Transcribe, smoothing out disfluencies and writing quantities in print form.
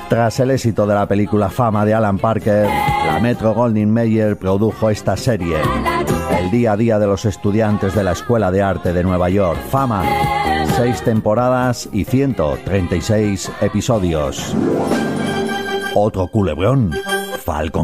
Tras el éxito de la película Fama de Alan Parker, la Metro-Goldwyn-Mayer produjo esta serie, el día a día de los estudiantes de la Escuela de Arte de Nueva York. Fama, 6 temporadas y 136 episodios. Otro culebrón, Falcon